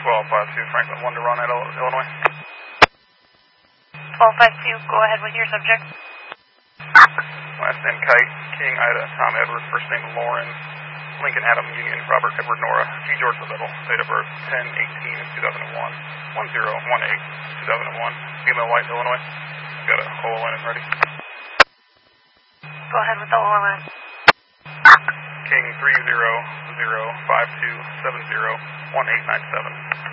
1252 Franklin 1 to Ronette, Illinois. 1252, go ahead with your subject. Last name Kite, King Ida, Tom Edward, first name Lauren, Lincoln Adam Union, Robert Edward Nora, G. George Little, date of birth 10/18/2001, 10/18/2001, female, white, Illinois. Got a OLN and ready. Go ahead with the OLN. King 30052701897.